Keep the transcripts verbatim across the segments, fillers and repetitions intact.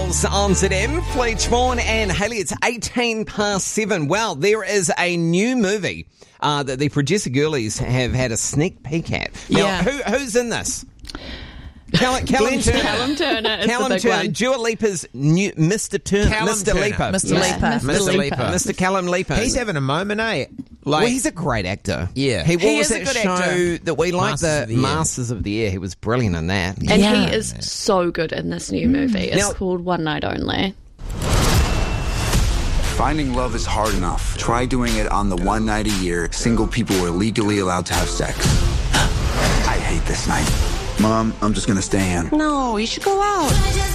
Girls on Z M. Fleet Vaughan and Haley. It's eighteen past seven. Well, there is a new movie uh, that the producer girlies have had a sneak peek at. Now, Yeah. who, who's in this? Callum, Callum Turner. Callum Turner is Callum the big Turner. one. Dua Lipa's new Mister Turner. Callum Mister Turner. Lipa. Mister Yeah. Lipa. Mister Lipa. Mister Callum Lipa. He's having a moment, eh? Like, well, he's a great actor. Yeah. He, what He was is a that good show actor. that we like, Masters the, of the Air. Masters of the Air? He was brilliant in that. And Yeah. he is so good in this new movie. It's Now- called One Night Only. Finding love is hard enough. Try doing it on the one night a year single people are legally allowed to have sex. I hate this night. Mom, I'm just gonna stay in. No, you should go out.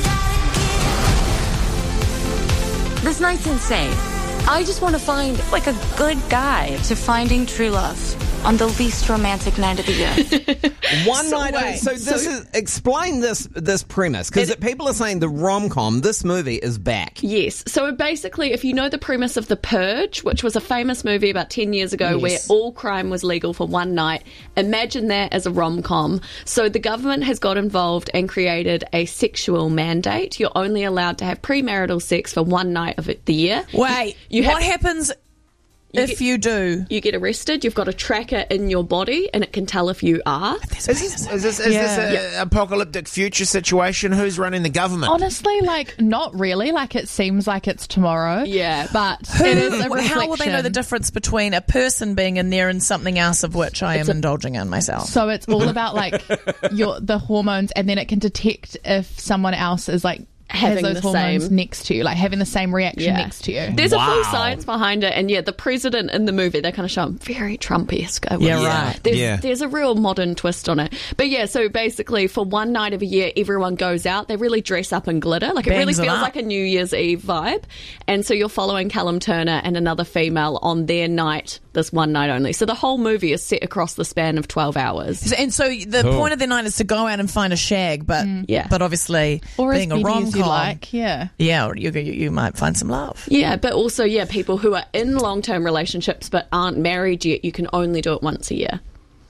This night's insane. I just want to find, like, a good guide to finding true love on the least romantic night of the year. One So night. wait, so this is explain this this premise because people are saying the rom com. This movie is back. Yes. So basically, if you know the premise of The Purge, which was a famous movie about ten years ago Yes. where all crime was legal for one night, imagine that as a rom-com. So the government has got involved and created a sexual mandate. You're only allowed to have premarital sex for one night of it- the year. Wait, You what have- happens if get- you do? You get arrested, you've got a tracker in your body, and it can tell if you are. is this, is this, is Yeah. this an apocalyptic future situation? Who's running the government? Honestly, like, not really. Like, it seems like it's tomorrow. Yeah. But Who, it is a reflection. how will they know the difference between a person being in there and something else of which I am indulging in myself? So it's all about, like, your the hormones, and then it can detect if someone else is, like, Having has those the hormones same. next to you, like having the same reaction Yeah. next to you. There's a full Wow. science behind it, and yeah, the president in the movie, they kind of show him very Trump-esque. I would Yeah, say. right. There's, Yeah. there's a real modern twist on it. But yeah, so basically, for one night of a year, everyone goes out. They really dress up in glitter. Like, it really Bangs it feels up. like a New Year's Eve vibe. And so you're following Callum Turner and another female on their night, this one night only. So the whole movie is set across the span of twelve hours. And so the Cool. point of the night is to go out and find a shag, but Yeah. but obviously Or being as a many rom as you com, like, yeah. yeah, you, you you might find some love. Yeah, but also, yeah, people who are in long-term relationships but aren't married yet, you can only do it once a year.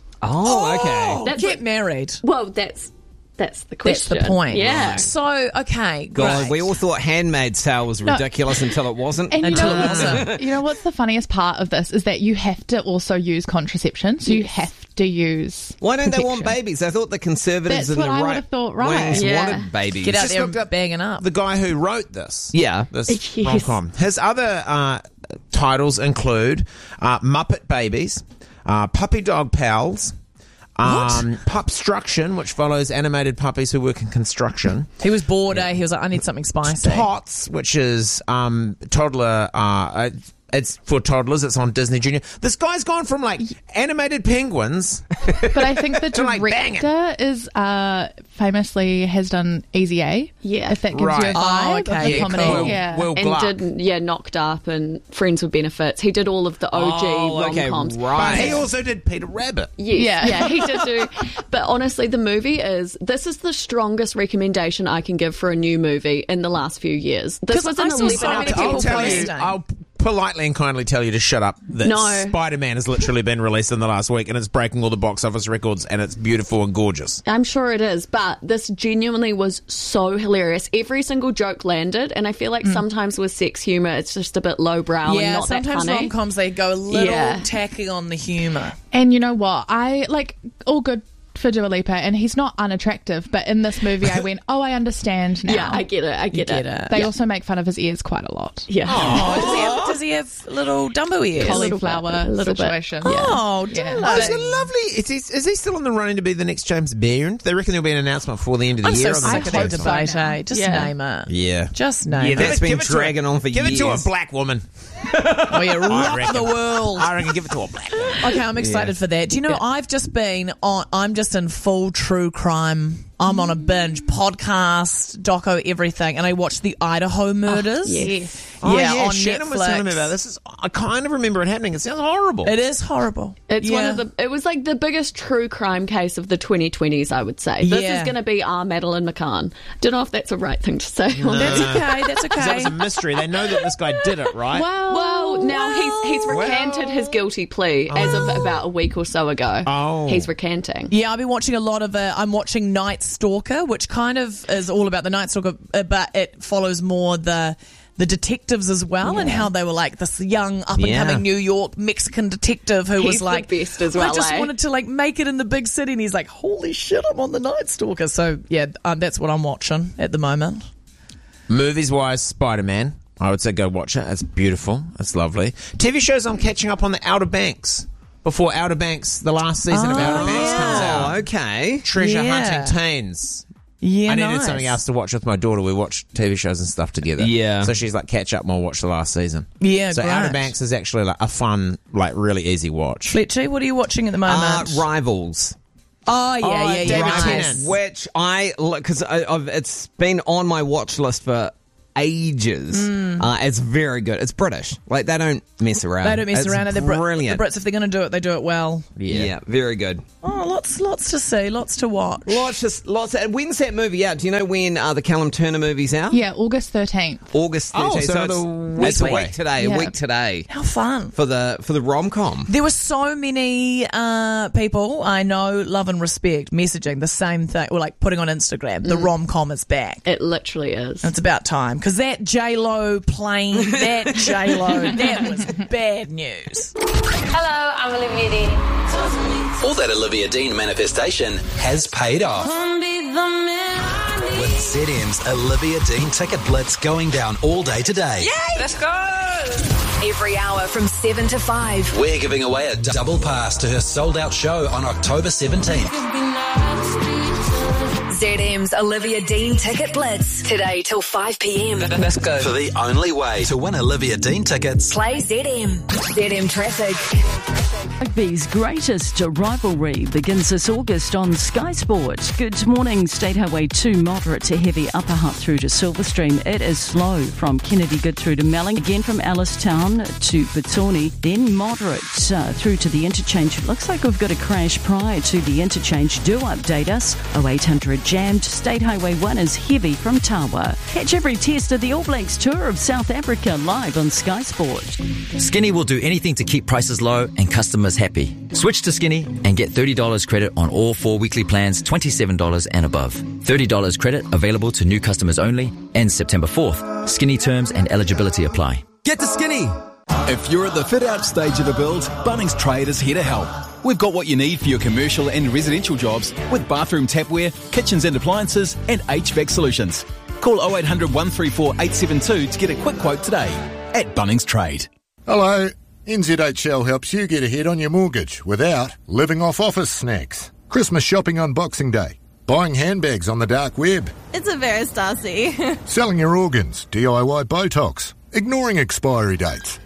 Oh, okay. Oh, That's get what- married. Well, that's that's the That's question. the point. Yeah. So okay, God, great. we all thought Handmaid's Tale was ridiculous until it wasn't. And you Until know, it wasn't. you know what's the funniest part of this is that you have to also use contraception. So you have to use. Why don't they want protection. babies? I thought the conservatives That's and what the I right would've thought, right. wings Yeah. wanted babies. Get out Just there looked up banging up. The guy who wrote this. Yeah. This Yes. rom-com. His other uh, titles include uh, Muppet Babies, uh, Puppy Dog Pals, um, Pupstruction, which follows animated puppies who work in construction, He was bored, eh? He was like, I need something spicy. Tots, which is um, toddler. Uh, it's for toddlers. It's on Disney Junior. This guy's gone from like animated penguins. But I think the To, like, bang it. director is uh, famously has done Easy A. Yeah. If that gives Right. you a Oh, vibe okay. of the Yeah, comedy. Will, Yeah. Will And Gluck. did yeah, Knocked Up and Friends with Benefits. He did all of the O G Oh, okay, rom-coms. right. But he also did Peter Rabbit. Yes, Yeah. yeah. he did do. But honestly, the movie is this is the strongest recommendation I can give for a new movie in the last few years. This 'Cause was I an saw eleven so many hour people I'll tell you. posting. I'll politely and kindly tell you to shut up. That No. Spider-Man has literally been released in the last week, and it's breaking all the box office records, and it's beautiful and gorgeous. I'm sure it is, but this genuinely was so hilarious. Every single joke landed, and I feel like sometimes with sex humor, it's just a bit lowbrow and Yeah, not that sometimes funny. rom coms they go a little Yeah. tacky on the humour. And you know what? I like all good for Dua Lipa, and he's not unattractive. But in this movie, I went, "Oh, I understand now." Yeah, I get it. I get, get it. it. They also make fun of his ears quite a lot. Yeah. Oh, does he have, does he have little Dumbo ears? A little bit, Cauliflower a little bit. situation. Oh, Yeah. Oh, he's yeah. a lovely. Is he, is he still in the running to be the next James Bond? They reckon there'll be an announcement before the end of the I'm year. so on the sick of next that James Bond. debate, eh? Just Yeah. name it. Yeah. Just name Yeah, it. that's Give been it to dragging a- on for give years. it to a black woman. Oh, yeah, I rock reckon. the world. I reckon give it to a black woman. Okay, I'm excited for that. Do you know, I've just been on, I'm just in full true crime. I'm on a binge podcast, doco, everything, and I watched the Idaho murders. yes. Oh, yeah, yeah, on Shannon Netflix. was telling me about this. Is, I kind of remember it happening. It sounds horrible. It is horrible. It's yeah. one of the. It was like the biggest true crime case of the twenty twenties, I would say. This Yeah. is going to be our Madeline McCann. Don't know if that's a right thing to say. on That's this. okay. That's 'Cause that okay. was a mystery. They know that this guy did it, right? Well, Well, now well, he's he's recanted his guilty plea as of about a week or so ago. Oh. He's recanting. Yeah, I've been watching a lot of. Uh, I'm watching Night Stalker, which kind of is all about the Night Stalker, uh, but it follows more the the detectives as well, yeah. and how they were like this young up and Yeah. coming New York Mexican detective who He's was the like, best as well, I just eh? wanted to like make it in the big city, and he's like, holy shit, I'm on the Night Stalker. So yeah, uh, that's what I'm watching at the moment. Movies wise, Spider-Man. I would say go watch it. It's beautiful. It's lovely. T V shows, I'm catching up on the Outer Banks. Before Outer Banks, the last season of Oh, Outer Banks yeah. comes Oh, out. okay. Treasure Yeah. Hunting Teens. Yeah, I needed nice. something else to watch with my daughter. We watch T V shows and stuff together. Yeah. So she's like, catch up and we'll watch the last season. Yeah, So great. Outer Banks is actually like a fun, like really easy watch. Fletchy, what are you watching at the moment? Uh, Rivals. oh, yeah, Oh, yeah, yeah. David nice. Tennant. Which I, because it's been on my watch list for ages. Mm. Uh, it's very good. It's British. Like, they don't mess around. They don't mess It's around. And the, Brit- brilliant. the Brits, if they're going to do it, they do it well. Yeah. very good. Oh, lots, lots to see, lots to watch. Lots, just lots. Of, when's that movie out? Do you know when uh, the Callum Turner movie's out? Yeah, August thirteenth. August Oh, thirteenth. so it's, another it's a week away. week today. Yeah. A week today How fun. for the for the rom com. There were so many uh, people I know, love and respect, messaging the same thing, or like putting on Instagram, the rom-com is back. It literally is. It's about time, because that J-Lo plane, that J-Lo, that was bad news. Hello, I'm Olivia Dean. All that Olivia Dean manifestation has paid off. With Z M's Olivia Dean Ticket Blitz going down all day today. Let's go! Every hour from seven to five. We're giving away a double pass to her sold-out show on October seventeenth. Z M's Olivia Dean Ticket Blitz. Today till five p.m. Let's go. For the only way to win Olivia Dean tickets. Play Z M. Z M Traffic. Rugby's greatest rivalry begins this August on Sky Sport. Good morning. State Highway two moderate to heavy Upper Hutt through to Silverstream. It is slow from Kennedy Good through to Melling. Again from Alistown to Bitsoni. Then moderate uh, through to the interchange. It looks like we've got a crash prior to the interchange. Do update us. oh eight hundred jammed. State Highway one is heavy from Tawa. Catch every test of the All Blacks tour of South Africa live on Sky Sport. Skinny will do anything to keep prices low and customers happy. Switch to Skinny and get thirty dollars credit on all four weekly plans, twenty-seven dollars and above. thirty dollars credit available to new customers only. Ends September fourth. Skinny terms and eligibility apply. Get to Skinny! If you're at the fit-out stage of a build, Bunnings Trade is here to help. We've got what you need for your commercial and residential jobs with bathroom tapware, kitchens and appliances, and H V A C solutions. Call oh eight hundred, one three four, eight seven two to get a quick quote today at Bunnings Trade. Hello. N Z H L helps you get ahead on your mortgage without living off office snacks. Christmas shopping on Boxing Day. Buying handbags on the dark web. It's a Vera Stasi. Selling your organs. D I Y Botox. Ignoring expiry dates.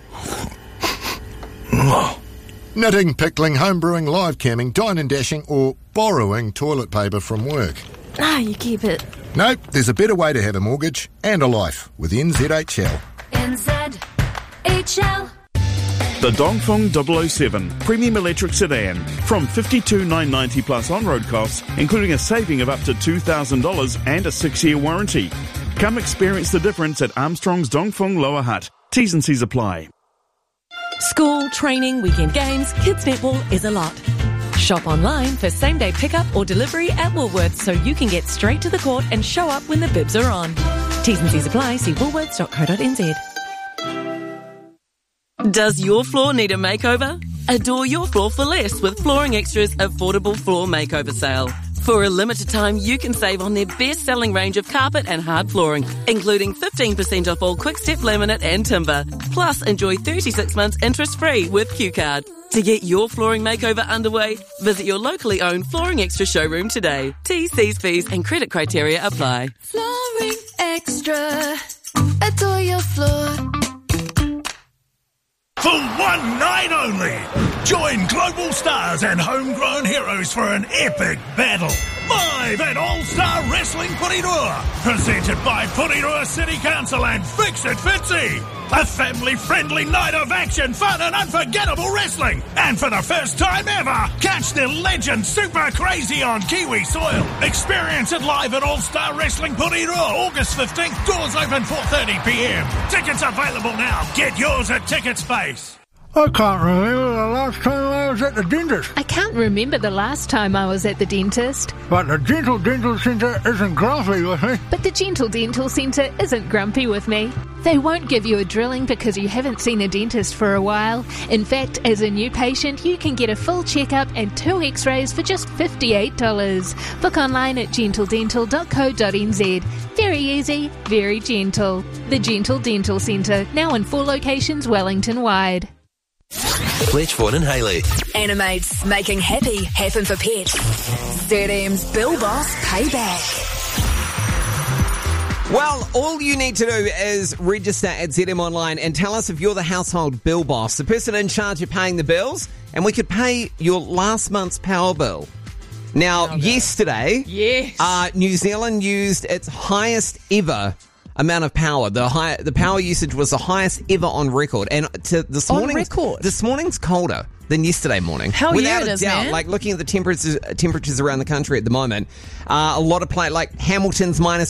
Knitting, pickling, homebrewing, live camming, dine and dashing, or borrowing toilet paper from work. Ah, you keep it. Nope, there's a better way to have a mortgage and a life with N Z H L. N Z H L. The Dongfeng double oh seven Premium Electric Sedan from fifty-two thousand nine hundred ninety dollars plus on-road costs, including a saving of up to two thousand dollars and a six-year warranty. Come experience the difference at Armstrong's Dongfeng Lower Hutt. T's and C's apply. School, training, weekend games, kids netball is a lot. Shop online for same-day pickup or delivery at Woolworths so you can get straight to the court and show up when the bibs are on. T's and C's apply. See woolworths dot co dot n z. Does your floor need a makeover? Adore your floor for less with Flooring Extra's affordable floor makeover sale. For a limited time, you can save on their best-selling range of carpet and hard flooring, including fifteen percent off all Quick-Step laminate and timber. Plus, enjoy thirty-six months interest-free with Q Card. To get your flooring makeover underway, visit your locally owned Flooring Extra showroom today. T's, C's, fees and credit criteria apply. Flooring Extra. Adore your floor. For one night only, join global stars and homegrown heroes for an epic battle. Live at All-Star Wrestling Porirua, presented by Porirua City Council and Fix It Fitzy. A family-friendly night of action, fun and unforgettable wrestling. And for the first time ever, catch the legend Super Crazy on Kiwi soil. Experience it live at All-Star Wrestling Porirua, August fifteenth. Doors open four thirty p.m. Tickets available now. Get yours at Ticket Space. I can't remember the last time I was at the dentist. I can't remember the last time I was at the dentist. But the Gentle Dental Centre isn't grumpy with me. But the Gentle Dental Centre isn't grumpy with me. They won't give you a drilling because you haven't seen a dentist for a while. In fact, as a new patient, you can get a full checkup and two x-rays for just fifty-eight dollars. Book online at gentle dental dot co dot n z. Very easy, very gentle. The Gentle Dental Centre, now in four locations Wellington-wide. Fletchford and Haley. Animates making happy happen for pets. Z M's Bill Boss Payback. Well, all you need to do is register at Z M Online and tell us if you're the household bill boss, the person in charge of paying the bills, and we could pay your last month's power bill. Now, yesterday, yes. uh, New Zealand used its highest ever amount of power. The high, the power usage was the highest ever on record. And to this On morning, record? this morning's colder than yesterday morning. Hell Without yeah, it a is, doubt. man. Like looking at the temperatures, temperatures around the country at the moment, uh, a lot of play like Hamilton's minus